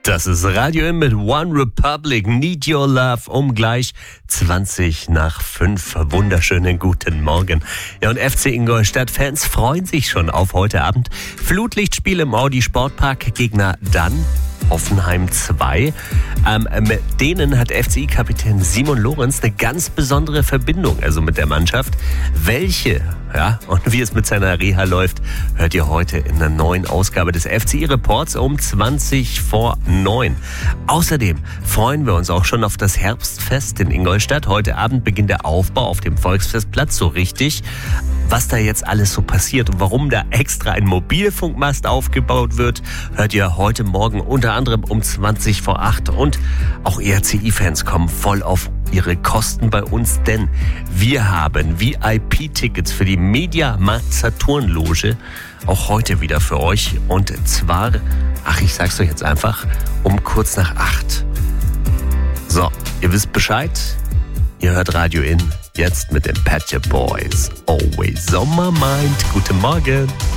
Das ist Radio In mit One Republic, Need Your Love, um gleich 20 nach 5. Wunderschönen guten Morgen. Ja, und FC Ingolstadt-Fans freuen sich schon auf heute Abend. Flutlichtspiel im Audi Sportpark, Gegner dann Hoffenheim 2. Mit denen hat FCI-Kapitän Simon Lorenz eine ganz besondere Verbindung, also mit der Mannschaft. Welche, ja, und wie es mit seiner Reha läuft, hört ihr heute in der neuen Ausgabe des FCI-Reports um 20 vor 9. Außerdem freuen wir uns auch schon auf das Herbstfest in Ingolstadt. Heute Abend beginnt der Aufbau auf dem Volksfestplatz so richtig. Was da jetzt alles so passiert und warum da extra ein Mobilfunkmast aufgebaut wird, hört ihr heute Morgen unter anderem um 20 vor 8. Und auch ERCI-Fans kommen voll auf ihre Kosten bei uns, denn wir haben VIP-Tickets für die Mediamarkt Saturn Loge auch heute wieder für euch. Und zwar, ich sag's euch jetzt einfach, um kurz nach 8. So, ihr wisst Bescheid. Ihr hört Radio In, jetzt mit den Patcher Boys. Always on my mind. Guten Morgen.